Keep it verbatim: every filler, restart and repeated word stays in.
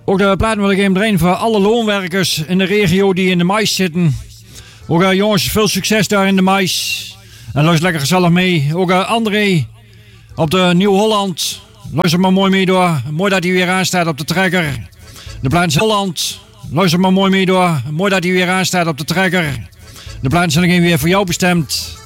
Ook de platen wil ik even draaien voor alle loonwerkers in de regio die in de mais zitten. Ook uh, jongens, veel succes daar in de mais. En luister lekker gezellig mee. Ook uh, André op de Nieuw-Holland. Luister maar mooi mee door. Mooi dat hij weer aanstaat op de trekker. De plaat is Holland. Luister maar mooi mee door. Mooi dat hij weer aanstaat op de trekker. De plaat zijn weer voor jou bestemd.